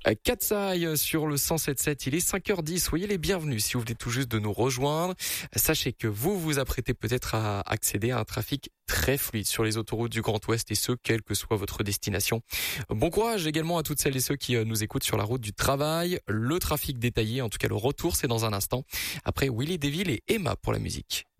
Katsai sur le 107.7, il est 5h10, soyez les bienvenus si vous venez tout juste de nous rejoindre. Sachez que vous vous apprêtez peut-être à accéder à un trafic très fluide sur les autoroutes du Grand Ouest et ce, quelle que soit votre destination. Bon courage également à toutes celles et ceux qui nous écoutent sur la route du travail. Le trafic détaillé, en tout cas le retour, c'est dans un instant. Après Willy DeVille et Emma pour la musique.